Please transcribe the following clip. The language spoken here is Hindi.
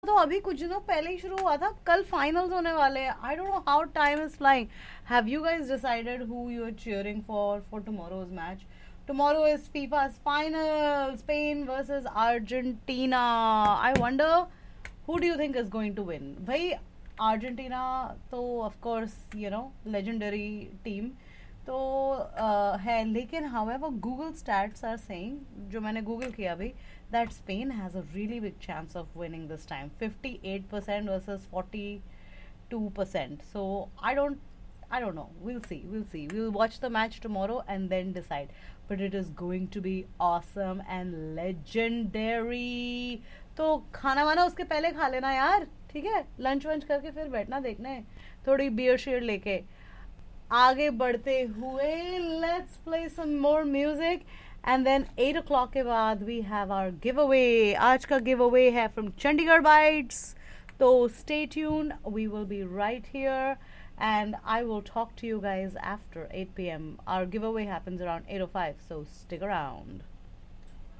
तो अभी कुछ दिनों पहले ही शुरू हुआ था, कल फाइनल्स होने वाले हैं. I don't know how time is flying. Have you guys decided who you are cheering for tomorrow's match? Tomorrow is FIFA's final, Spain versus Argentina. I wonder who do you think is going to win? भाई अर्जेंटीना तो ऑफ कोर्स लेजेंडरी टीम तो है, लेकिन however Google stats are saying, जो मैंने गूगल किया अभी, that Spain has a really big chance of winning this time. 58% versus 42%. So I don't know. We'll see. We'll see. We'll watch the match tomorrow and then decide. But it is going to be awesome and legendary. तो खाना वाना उसके पहले खा लेना यार, ठीक है? लंच वंच करके फिर बैठना देखने, थोड़ी बियर शेयर लेके. आगे बढ़ते हुए let's play some more music and then 8 o'clock के बाद we have our give away. आज का गिव अवे है फ्रॉम चंडीगढ़ बाइट्स, तो stay tuned. We will be right here and I will talk to you guys after 8 p.m. Our giveaway happens around 8:05, so stick around.